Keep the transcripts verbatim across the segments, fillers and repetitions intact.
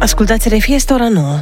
Ascultați Refi, este ora nouă.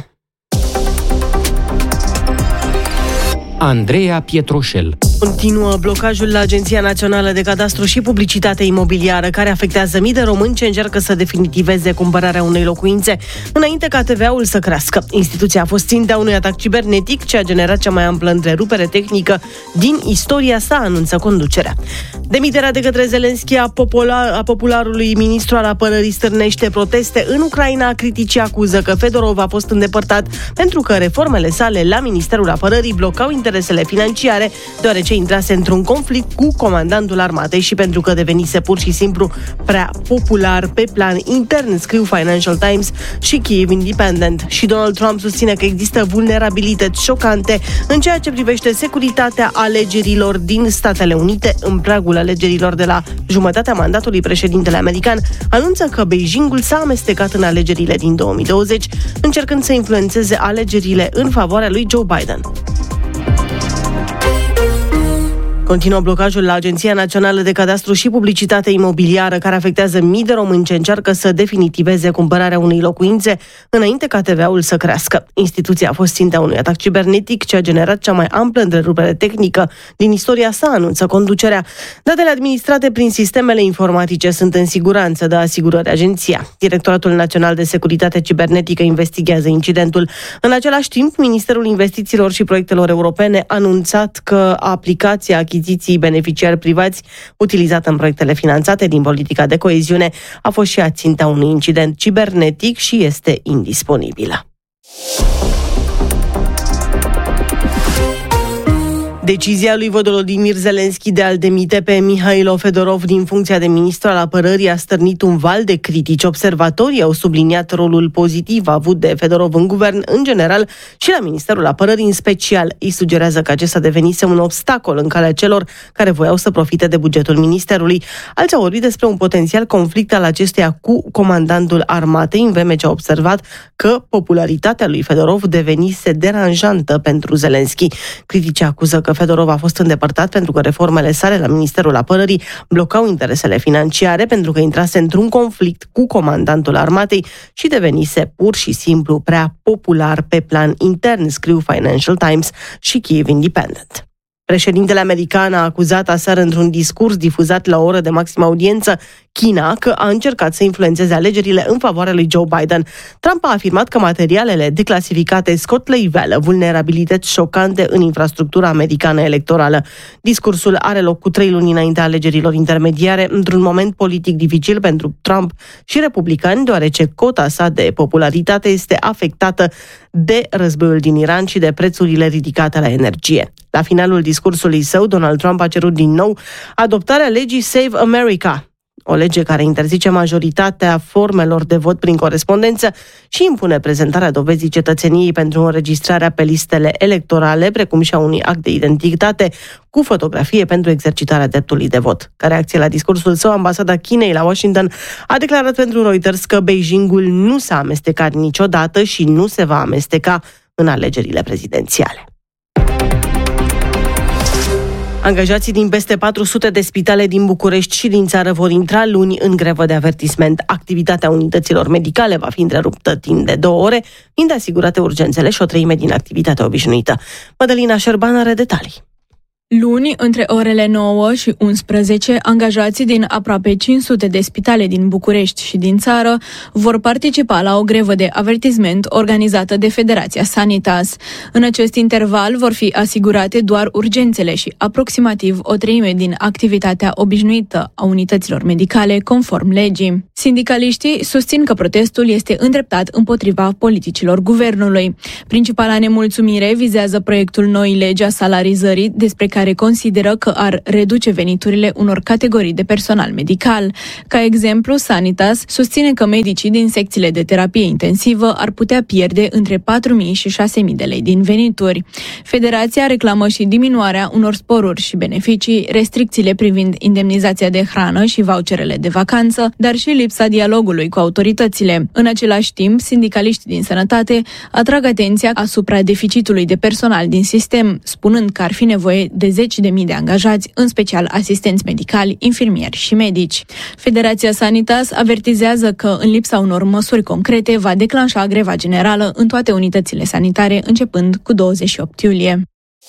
Andreea Pietroșel. Continuă blocajul la Agenția Națională de Cadastru și Publicitate Imobiliară, care afectează mii de români ce încearcă să definitiveze cumpărarea unei locuințe înainte ca T V A-ul să crească. Instituția a fost ținta unui atac cibernetic ce a generat cea mai amplă întrerupere tehnică din istoria sa, anunță conducerea. Demiterea de către Zelenski a, popular, a popularului ministru al apărării stârnește proteste în Ucraina. Criticii acuză că Fedorov a fost îndepărtat pentru că reformele sale la Ministerul Apărării blocau interesele financiare, deoarece intrase într-un conflict cu comandantul armatei și pentru că devenise pur și simplu prea popular pe plan intern, scriu Financial Times și Kyiv Independent. Și Donald Trump susține că există vulnerabilități șocante în ceea ce privește securitatea alegerilor din Statele Unite. În pragul alegerilor de la jumătatea mandatului, președintele american anunță că Beijingul s-a amestecat în alegerile din două mii douăzeci, încercând să influențeze alegerile în favoarea lui Joe Biden. Continuă blocajul la Agenția Națională de Cadastru și Publicitate Imobiliară, care afectează mii de români ce încearcă să definitiveze cumpărarea unei locuințe înainte ca T V A-ul să crească. Instituția a fost ținta unui atac cibernetic ce a generat cea mai amplă întrerupere tehnică din istoria sa, anunță conducerea. Datele administrate prin sistemele informatice sunt în siguranță, dă asigurări agenția. Directoratul Național de Securitate Cibernetică investigează incidentul. În același timp, Ministerul Investițiilor și Proiectelor Europene a anunțat că aplicația achiziției beneficiari privați utilizată în proiectele finanțate din politica de coeziune a fost și a ținta unui incident cibernetic și este indisponibilă. Decizia lui Volodymyr Zelenski de a-l demite pe Mihailo Fedorov din funcția de ministru al apărării a stârnit un val de critici. Observatorii au subliniat rolul pozitiv avut de Fedorov în guvern în general și la Ministerul Apărării în special. Îi sugerează că acesta devenise un obstacol în calea celor care voiau să profite de bugetul ministerului. Alții au vorbit despre un potențial conflict al acesteia cu comandantul armatei, în vreme ce a observat că popularitatea lui Fedorov devenise deranjantă pentru Zelenski. Criticii acuză că Fedorov a fost îndepărtat pentru că reformele sale la Ministerul Apărării blocau interesele financiare, pentru că intrase într-un conflict cu comandantul armatei și devenise pur și simplu prea popular pe plan intern, scriu Financial Times și Kyiv Independent. Președintele american a acuzat aseară într-un discurs difuzat la o oră de maximă audiență China că a încercat să influențeze alegerile în favoarea lui Joe Biden. Trump a afirmat că materialele declasificate scot la iveală vulnerabilități șocante în infrastructura americană electorală. Discursul are loc cu trei luni înaintea alegerilor intermediare, într-un moment politic dificil pentru Trump și republicani, deoarece cota sa de popularitate este afectată de războiul din Iran și de prețurile ridicate la energie. La finalul discursului său, Donald Trump a cerut din nou adoptarea legii Save America, o lege care interzice majoritatea formelor de vot prin corespondență și impune prezentarea dovezii cetățeniei pentru înregistrarea pe listele electorale, precum și a unui act de identitate cu fotografie pentru exercitarea dreptului de vot. Ca reacție la discursul său, ambasada Chinei la Washington a declarat pentru Reuters că Beijingul nu s-a amestecat niciodată și nu se va amesteca în alegerile prezidențiale. Angajații din peste patru sute de spitale din București și din țară vor intra luni în grevă de avertisment. Activitatea unităților medicale va fi întreruptă timp de două ore, fiind asigurate urgențele și o treime din activitatea obișnuită. Mădălina Șerban are detalii. Luni, între orele nouă și unsprezece, angajații din aproape cinci sute de spitale din București și din țară vor participa la o grevă de avertisment organizată de Federația Sanitas. În acest interval vor fi asigurate doar urgențele și aproximativ o treime din activitatea obișnuită a unităților medicale, conform legii. Sindicaliștii susțin că protestul este îndreptat împotriva politicilor guvernului. Principala nemulțumire vizează proiectul noii legi a salarizării, despre care care consideră că ar reduce veniturile unor categorii de personal medical. Ca exemplu, Sanitas susține că medicii din secțiile de terapie intensivă ar putea pierde între patru mii și șase mii de lei din venituri. Federația reclamă și diminuarea unor sporuri și beneficii, restricțiile privind indemnizația de hrană și voucherele de vacanță, dar și lipsa dialogului cu autoritățile. În același timp, sindicaliștii din sănătate atrag atenția asupra deficitului de personal din sistem, spunând că ar fi nevoie de zeci de mii de angajați, în special asistenți medicali, infirmieri și medici. Federația Sanitas avertizează că, în lipsa unor măsuri concrete, va declanșa greva generală în toate unitățile sanitare, începând cu douăzeci și opt iulie.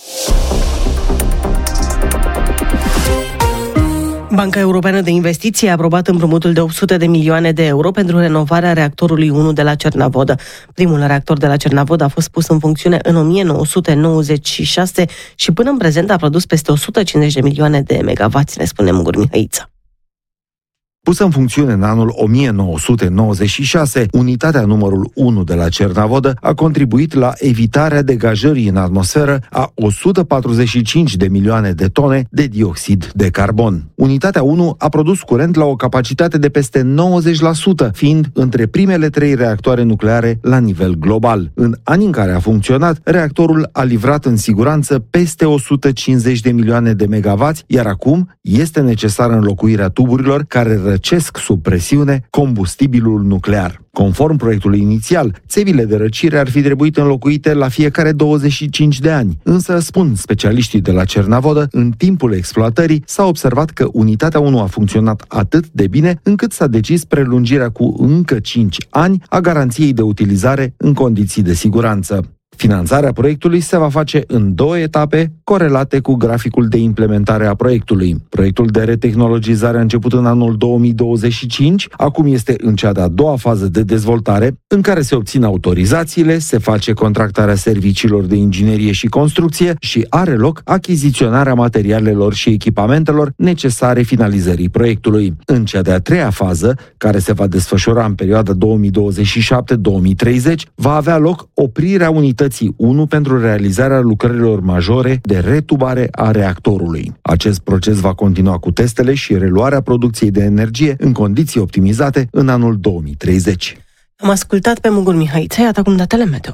Banca Europeană de Investiții a aprobat împrumutul de opt sute de milioane de euro pentru renovarea reactorului unu de la Cernavodă. Primul reactor de la Cernavodă a fost pus în funcțiune în o mie nouă sute nouăzeci și șase și până în prezent a produs peste o sută cincizeci de milioane de megawatts, ne spune Mugur Mihăiță. Pusă în funcțiune în anul o mie nouă sute nouăzeci și șase, unitatea numărul unu de la Cernavodă a contribuit la evitarea degajării în atmosferă a o sută patruzeci și cinci de milioane de tone de dioxid de carbon. Unitatea unu a produs curent la o capacitate de peste nouăzeci la sută, fiind între primele trei reactoare nucleare la nivel global. În anii în care a funcționat, reactorul a livrat în siguranță peste o sută cincizeci de milioane de megawatts, iar acum este necesară înlocuirea tuburilor care răcesc sub presiune combustibilul nuclear. Conform proiectului inițial, țevile de răcire ar fi trebuit înlocuite la fiecare douăzeci și cinci de ani. Însă, spun specialiștii de la Cernavodă, în timpul exploatării s-a observat că unitatea unu a funcționat atât de bine încât s-a decis prelungirea cu încă cinci ani a garanției de utilizare în condiții de siguranță. Finanțarea proiectului se va face în două etape, corelate cu graficul de implementare a proiectului. Proiectul de retehnologizare a început în anul două mii douăzeci și cinci, acum este în cea de-a doua fază de dezvoltare, în care se obțin autorizațiile, se face contractarea serviciilor de inginerie și construcție și are loc achiziționarea materialelor și echipamentelor necesare finalizării proiectului. În cea de-a treia fază, care se va desfășura în perioada două mii douăzeci și șapte - două mii treizeci, va avea loc oprirea unității unu pentru realizarea lucrărilor majore de retubare a reactorului. Acest proces va continua cu testele și reluarea producției de energie în condiții optimizate în anul două mii treizeci. Am ascultat pe Mugur Mihăiță, iată acum datele meteo.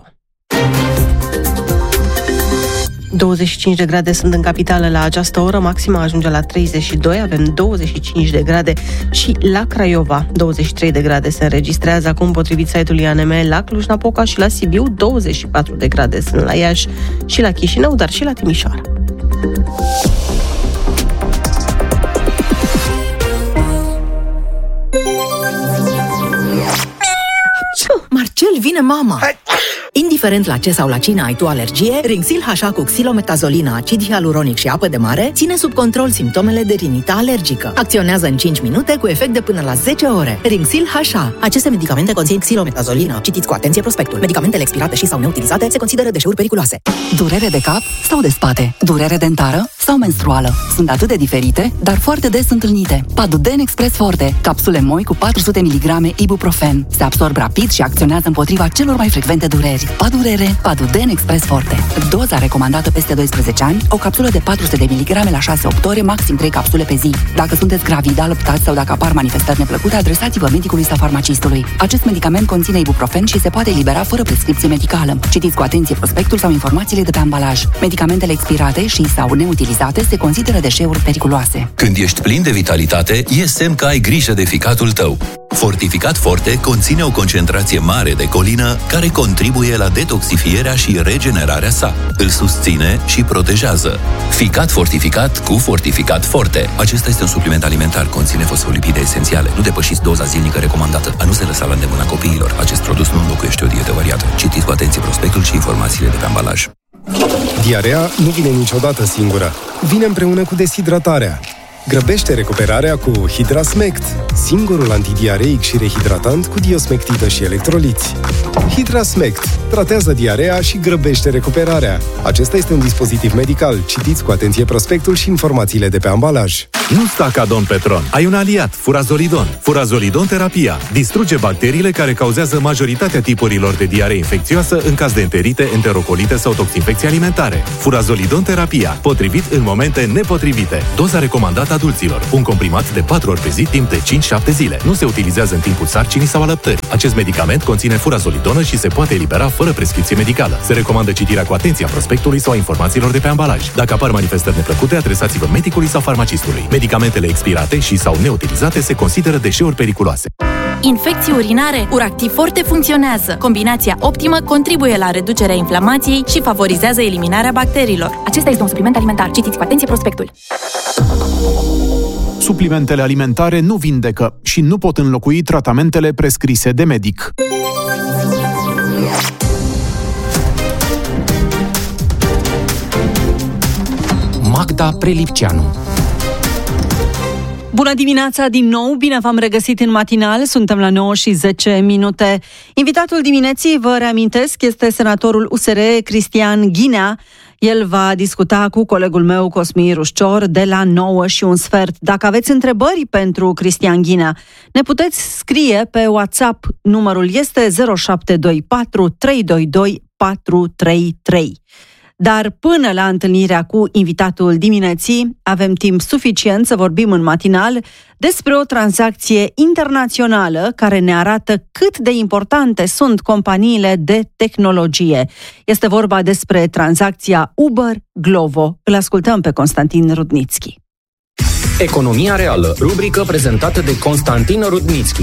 douăzeci și cinci de grade sunt în capitală la această oră, maxima ajunge la treizeci și doi, avem douăzeci și cinci de grade și la Craiova, douăzeci și trei de grade se înregistrează acum potrivit site-ului A N M la Cluj-Napoca și la Sibiu, douăzeci și patru de grade sunt la Iași și la Chișinău, dar și la Timișoara. Marcel, vine mama! Hai. Indiferent la ce sau la cine ai tu alergie, Rinxil H A cu xilometazolină, acid hialuronic și apă de mare ține sub control simptomele de rinită alergică. Acționează în cinci minute cu efect de până la zece ore. Rinxil H A. Aceste medicamente conțin xilometazolină. Citiți cu atenție prospectul. Medicamentele expirate și sau neutilizate se consideră deșeuri periculoase. Durere de cap sau de spate? Durere dentară sau menstruală? Sunt atât de diferite, dar foarte des întâlnite. Paduden Express Forte. Capsule moi cu patru sute miligrame ibuprofen. Se absorb rapid și acționează împotriva celor mai frecvente dureri. Padurere, Paduden Express Forte. Doza recomandată peste doisprezece ani, o capsulă de patru sute de miligrame la șase opt ore, maxim trei capsule pe zi. Dacă sunteți gravidă, alăptați sau dacă apar manifestări neplăcute, adresați-vă medicului sau farmacistului. Acest medicament conține ibuprofen și se poate elibera fără prescripție medicală. Citiți cu atenție prospectul sau informațiile de pe ambalaj. Medicamentele expirate și sau neutilizate se consideră deșeuri periculoase. Când ești plin de vitalitate, e semn că ai grijă de ficatul tău. Fortificat Forte conține o concentrație mare de colină care contribuie la detoxifierea și regenerarea sa. Îl susține și protejează. Ficat fortificat cu Fortificat Forte. Acesta este un supliment alimentar, conține fosfolipide esențiale. Nu depășiți doza zilnică recomandată. A nu se lăsa la îndemâna copiilor. Acest produs nu înlocuiește o dietă variată. Citiți cu atenție prospectul și informațiile de pe ambalaj. Diarea nu vine niciodată singură. Vine împreună cu deshidratarea. Grăbește recuperarea cu Hidrasmect, singurul antidiareic și rehidratant cu diosmectidă și electroliți. Hidrasmect tratează diarea și grăbește recuperarea. Acesta este un dispozitiv medical. Citiți cu atenție prospectul și informațiile de pe ambalaj. Nu sta ca Don Petron. Ai un aliat, Furazolidon. Furazolidon terapia distruge bacteriile care cauzează majoritatea tipurilor de diaree infecțioasă în caz de enterite, enterocolite sau toxinfecții alimentare. Furazolidon terapia, potrivit în momente nepotrivite. Doza recomandată adulților. Un comprimat de patru ori pe zi timp de cinci șapte zile. Nu se utilizează în timpul sarcinii sau alăptării. Acest medicament conține furazolidonă și se poate elibera fără prescripție medicală. Se recomandă citirea cu atenție a prospectului sau a informațiilor de pe ambalaj. Dacă apar manifestări neplăcute, adresați-vă medicului sau farmacistului. Medicamentele expirate și sau neutilizate se consideră deșeuri periculoase. Infecții urinare? Uractiv Forte funcționează. Combinația optimă contribuie la reducerea inflamației și favorizează eliminarea bacteriilor. Acesta este un supliment alimentar. Citiți cu atenție prospectul. Suplimentele alimentare nu vindecă și nu pot înlocui tratamentele prescrise de medic. Magda Prelipceanu. Bună dimineața din nou, bine v-am regăsit în matinal, suntem la nouă și zece minute. Invitatul dimineții, vă reamintesc, este senatorul U S R Cristian Ghinea. El va discuta cu colegul meu Cosmin Rușcior de la nouă și un sfert. Dacă aveți întrebări pentru Cristian Ghinea, ne puteți scrie pe WhatsApp. Numărul este zero șapte doi patru trei doi doi patru trei trei. Dar până la întâlnirea cu invitatul dimineții, avem timp suficient să vorbim în matinal despre o tranzacție internațională care ne arată cât de importante sunt companiile de tehnologie. Este vorba despre tranzacția Uber-Glovo. Îl ascultăm pe Constantin Rudnitski. Economia reală, rubrică prezentată de Constantin Rudnitski.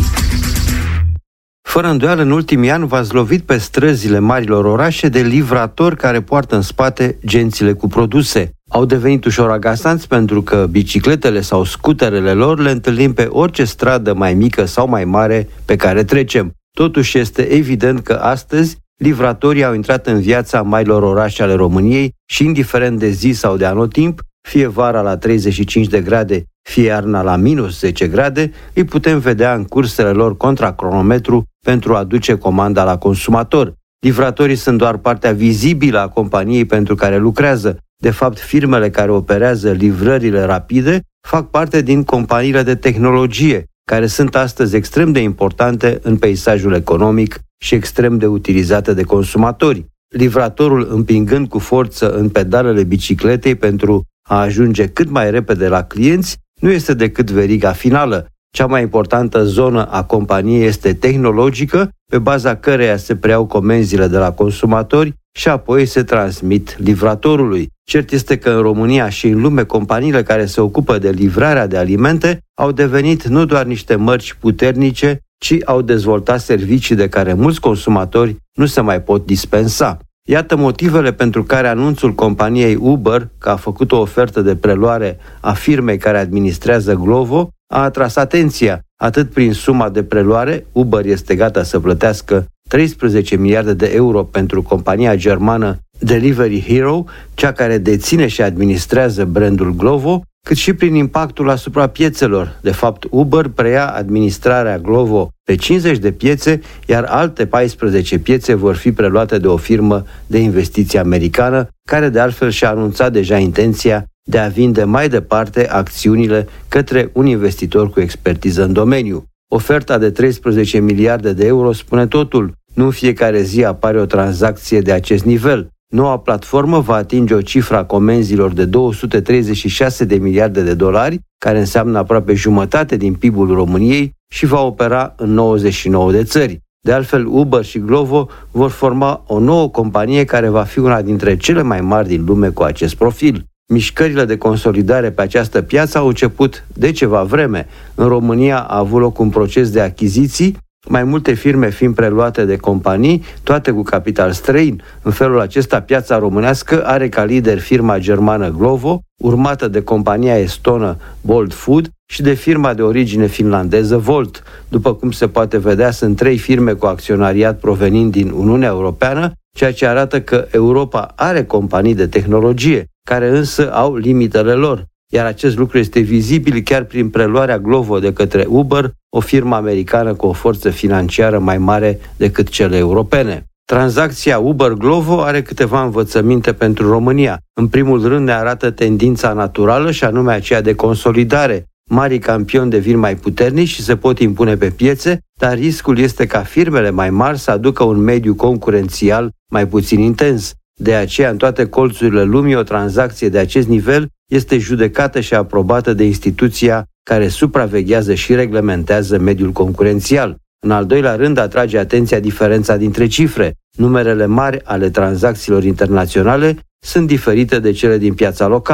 Fără îndoială, în ultimii ani v-ați lovit pe străzile marilor orașe de livratori care poartă în spate gențile cu produse. Au devenit ușor agasanți pentru că bicicletele sau scuterele lor le întâlnim pe orice stradă mai mică sau mai mare pe care trecem. Totuși este evident că astăzi livratorii au intrat în viața marilor orașe ale României și indiferent de zi sau de anotimp, fie vara la treizeci și cinci de grade, fie iarna la minus zece grade, îi putem vedea în cursele lor contra cronometru pentru a duce comanda la consumator. Livratorii sunt doar partea vizibilă a companiei pentru care lucrează. De fapt, firmele care operează livrările rapide fac parte din companiile de tehnologie, care sunt astăzi extrem de importante în peisajul economic și extrem de utilizate de consumatori. Livratorul împingând cu forță în pedalele bicicletei pentru a ajunge cât mai repede la clienți nu este decât veriga finală. Cea mai importantă zonă a companiei este tehnologică, pe baza căreia se preiau comenzile de la consumatori și apoi se transmit livratorului. Cert este că în România și în lume companiile care se ocupă de livrarea de alimente au devenit nu doar niște mărci puternice, ci au dezvoltat servicii de care mulți consumatori nu se mai pot dispensa. Iată motivele pentru care anunțul companiei Uber, că a făcut o ofertă de preluare a firmei care administrează Glovo, a atras atenția. Atât prin suma de preluare, Uber este gata să plătească treisprezece miliarde de euro pentru compania germană Delivery Hero, cea care deține și administrează brandul Glovo, cât și prin impactul asupra piețelor. De fapt, Uber preia administrarea Glovo pe cincizeci de piețe, iar alte paisprezece piețe vor fi preluate de o firmă de investiții americană, care de altfel și-a anunțat deja intenția de a vinde mai departe acțiunile către un investitor cu expertiză în domeniu. Oferta de treisprezece miliarde de euro spune totul. Nu în fiecare zi apare o tranzacție de acest nivel. Noua platformă va atinge o cifră a comenzilor de două sute treizeci și șase de miliarde de dolari, care înseamnă aproape jumătate din P I B-ul României, și va opera în nouăzeci și nouă de țări. De altfel, Uber și Glovo vor forma o nouă companie care va fi una dintre cele mai mari din lume cu acest profil. Mișcările de consolidare pe această piață au început de ceva vreme. În România a avut loc un proces de achiziții, mai multe firme fiind preluate de companii, toate cu capital străin. În felul acesta, piața românească are ca lider firma germană Glovo, urmată de compania estonă Bolt Food și de firma de origine finlandeză Volt. După cum se poate vedea, sunt trei firme cu acționariat provenind din Uniunea Europeană, ceea ce arată că Europa are companii de tehnologie, care însă au limitele lor. Iar acest lucru este vizibil chiar prin preluarea Glovo de către Uber, o firmă americană cu o forță financiară mai mare decât cele europene. Tranzacția Uber-Glovo are câteva învățăminte pentru România. În primul rând ne arată tendința naturală și anume aceea de consolidare. Marii campioni devin mai puternici și se pot impune pe piețe, dar riscul este ca firmele mai mari să aducă un mediu concurențial mai puțin intens. De aceea, în toate colțurile lumii, o tranzacție de acest nivel este judecată și aprobată de instituția care supraveghează și reglementează mediul concurențial. În al doilea rând, atrage atenția diferența dintre cifre. Numerele mari ale tranzacțiilor internaționale sunt diferite de cele din piața locală.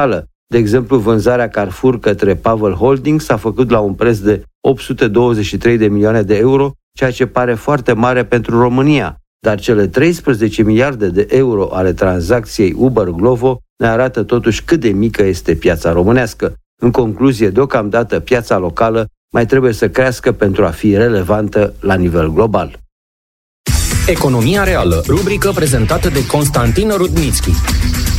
De exemplu, vânzarea Carrefour către Pavel Holding s-a făcut la un preț de opt sute douăzeci și trei de milioane de euro, ceea ce pare foarte mare pentru România, dar cele treisprezece miliarde de euro ale tranzacției Uber-Glovo ne arată totuși cât de mică este piața românească. În concluzie, deocamdată piața locală mai trebuie să crească pentru a fi relevantă la nivel global. Economia reală, rubrică prezentată de Constantin Rudnitschi.